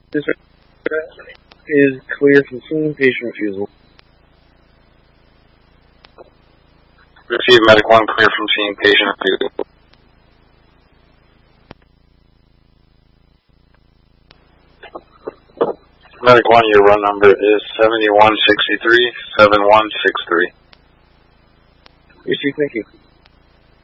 This is clear from scene, patient refusal. Receive medic 1, clear from scene, patient refusal. Medic 1, your run number is 7163-7163. Receive, thank you.